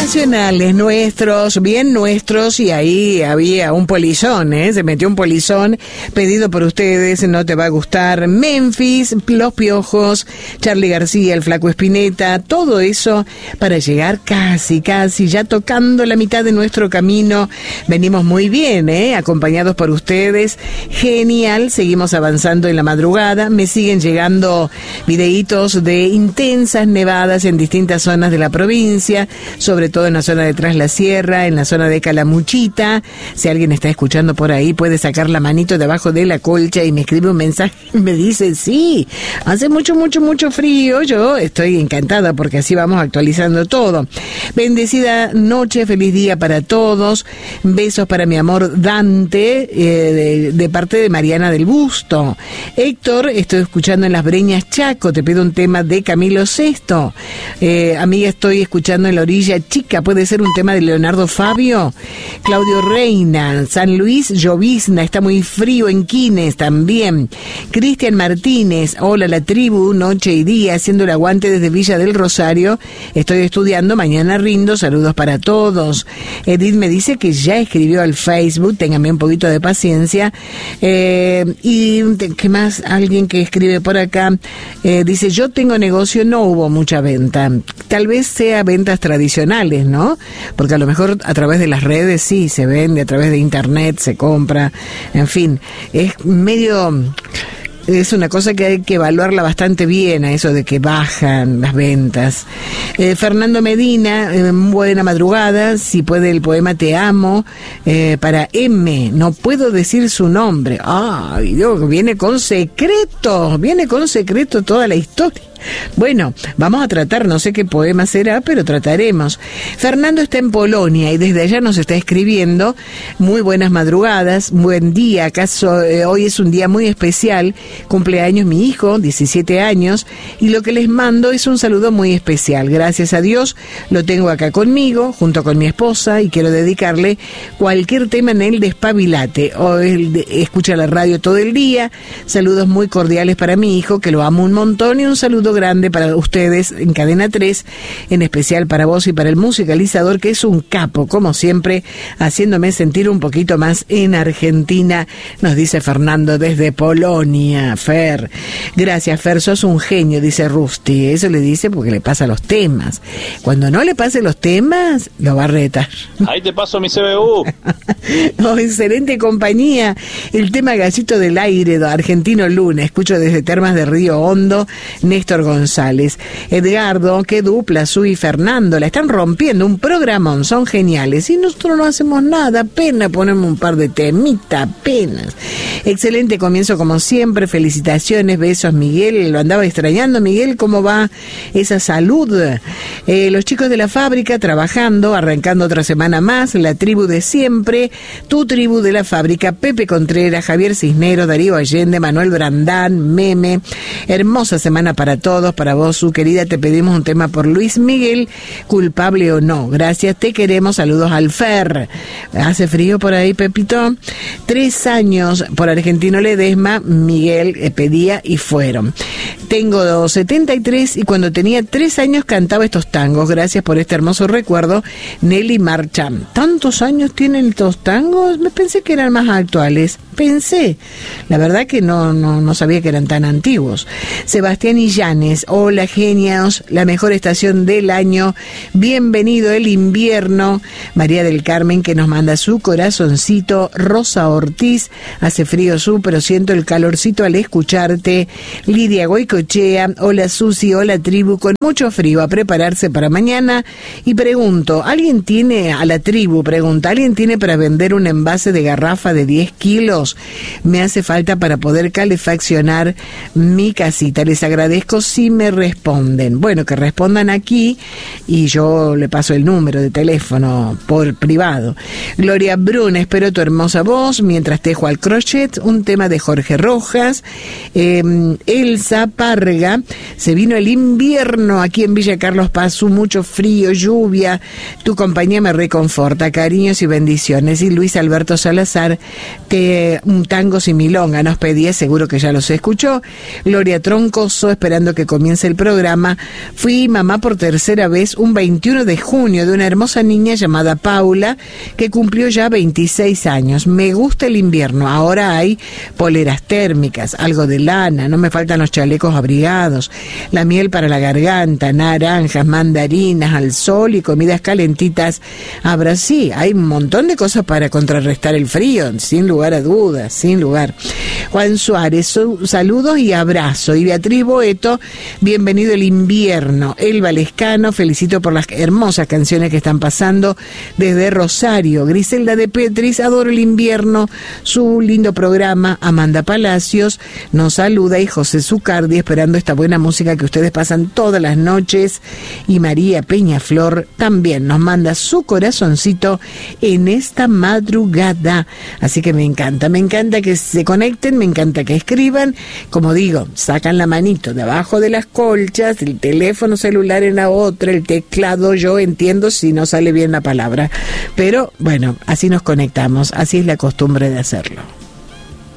nacionales nuestros, bien nuestros, y ahí había un polizón, se metió un polizón pedido por ustedes, no te va a gustar. Memphis, Los Piojos, Charly García, el Flaco Espineta, todo eso para llegar casi, ya tocando la mitad de nuestro camino. Venimos muy bien, acompañados por ustedes. Genial, seguimos avanzando en la madrugada. Me siguen llegando videitos de intensas nevadas en distintas zonas de la provincia, sobre todo en la zona de Tras la Sierra, en la zona de Calamuchita. Si alguien está escuchando por ahí, puede sacar la manito de abajo de la colcha y me escribe un mensaje y me dice, sí, hace mucho frío. Yo estoy encantada porque así vamos actualizando todo. Bendecida noche, feliz día para todos. Besos para mi amor Dante, de parte de Mariana del Busto. Héctor, estoy escuchando en Las Breñas, Chaco, te pido un tema de Camilo Sesto. Amiga, estoy escuchando en La Orilla Chica, puede ser un tema de Leonardo Fabio. Claudio Reina, San Luis, llovizna, está muy frío en Quines también. Cristian Martínez, hola la tribu, noche y día, haciendo el aguante desde Villa del Rosario. Estoy estudiando, mañana rindo, saludos para todos. Edith me dice que ya escribió al Facebook, téngame un poquito de paciencia. Y ¿qué más? Alguien que escribe por acá, dice, yo tengo negocio, no hubo mucha venta. Tal vez sea ventas tradicionales, ¿no? Porque a lo mejor a través de las redes sí se vende, a través de internet se compra, en fin, es una cosa que hay que evaluarla bastante bien, a eso de que bajan las ventas. Fernando Medina, buena madrugada, si puede el poema Te Amo, para M, no puedo decir su nombre. Ay, Dios, viene con secreto toda la historia. Bueno, vamos a tratar, no sé qué poema será, pero trataremos. Fernando está en Polonia y desde allá nos está escribiendo. Muy buenas madrugadas, buen día. ¿Acaso hoy es un día muy especial? Cumpleaños mi hijo, 17 años, y lo que les mando es un saludo muy especial. Gracias a Dios lo tengo acá conmigo, junto con mi esposa, y quiero dedicarle cualquier tema en el despabilate. O escucha la radio todo el día. Saludos muy cordiales para mi hijo, que lo amo un montón, y un saludo grande para ustedes en Cadena 3, en especial para vos y para el musicalizador, que es un capo, como siempre, haciéndome sentir un poquito más en Argentina, nos dice Fernando desde Polonia. Fer, gracias Fer, sos un genio, dice Rusty. Eso le dice porque le pasa los temas. Cuando no le pase los temas, lo va a retar. Ahí te paso mi CBU. Oh, excelente compañía. El tema Gallito del Aire, Argentino Luna, escucho desde Termas de Río Hondo. Néstor González, Edgardo, qué dupla, Su y Fernando, la están rompiendo, un programón, son geniales, y nosotros no hacemos nada, apenas ponemos un par de temitas, apenas. Excelente comienzo como siempre, felicitaciones, besos Miguel, lo andaba extrañando Miguel, ¿cómo va esa salud? Los chicos de la fábrica trabajando, arrancando otra semana más, la tribu de siempre, tu tribu de la fábrica, Pepe Contreras, Javier Cisneros, Darío Allende, Manuel Brandán, Meme, hermosa semana para todos, para vos, su querida, te pedimos un tema por Luis Miguel, culpable o no, gracias, te queremos, saludos al Fer. ¿Hace frío por ahí, Pepito? 3 años por Argentino Ledesma, Miguel pedía y fueron. Tengo 73 y cuando tenía 3 años cantaba estos tangos, gracias por este hermoso recuerdo, Nelly Marcham. ¿Tantos años tienen estos tangos? Me pensé que eran más actuales, la verdad que no sabía que eran tan antiguos. Sebastián Illanes, hola genios, la mejor estación del año, bienvenido el invierno. María del Carmen que nos manda su corazoncito. Rosa Ortiz, hace frío pero siento el calorcito al escucharte. Lidia Goicochea, hola Susi, hola tribu, con mucho frío, a prepararse para mañana. Y pregunto, ¿alguien tiene para vender un envase de garrafa de 10 kilos? Me hace falta para poder calefaccionar mi casita. Les agradezco si me responden. Bueno, que respondan aquí y yo le paso el número de teléfono por privado. Gloria Brun, espero tu hermosa voz mientras tejo al crochet, un tema de Jorge Rojas. Elsa Parga, se vino el invierno aquí en Villa Carlos Paz, mucho frío, lluvia, tu compañía me reconforta, cariños y bendiciones. Y Luis Alberto Salazar, que un tangos y milonga nos pedía, seguro que ya los escuchó. Gloria Troncoso, esperando que que comienza el programa. Fui mamá por tercera vez un 21 de junio de una hermosa niña llamada Paula, que cumplió ya 26 años. Me gusta el invierno, ahora hay poleras térmicas, algo de lana, no me faltan los chalecos abrigados, la miel para la garganta, naranjas, mandarinas al sol y comidas calentitas. Habrá, sí, hay un montón de cosas para contrarrestar el frío, sin lugar a dudas, sin lugar. Juan Suárez, saludos y abrazo. Y Beatriz Boeto, bienvenido el invierno. Elba Lescano, felicito por las hermosas canciones que están pasando desde Rosario. Griselda de Petris, adoro el invierno, su lindo programa. Amanda Palacios nos saluda y José Zucardi, esperando esta buena música que ustedes pasan todas las noches. Y María Peñaflor también nos manda su corazoncito en esta madrugada. Así que me encanta que se conecten, me encanta que escriban. Como digo, sacan la manito de abajo de las colchas, el teléfono celular en la otra, el teclado, yo entiendo si no sale bien la palabra. Pero bueno, así nos conectamos, así es la costumbre de hacerlo.